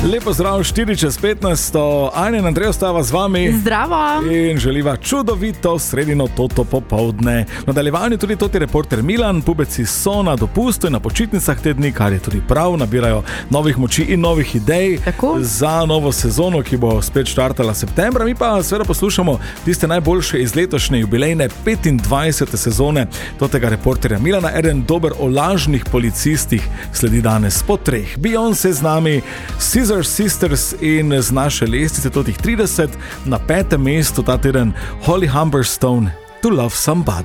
Lepo zdrav, 4:15, Anja in Andrej ostava z vami. Zdravo. In želiva čudovito sredino toto popoldne. V nadaljevanju tudi toti reporter Milan, pubeci so na dopustu in na počitnicah te dni, kar je tudi prav, nabirajo novih moči in novih idej za novo sezono, ki bo spet štartala septembra. Mi pa seveda poslušamo tiste najboljše iz letošnje jubilejne 25. sezone totega reporterja Milana. Eden dober o lažnih policistih sledi danes po 3. Beyoncé z nami, Scissor Sisters in z naše lestvice totih 30 na 5. mestu ta teden Holly Humberstone, To Love Somebody.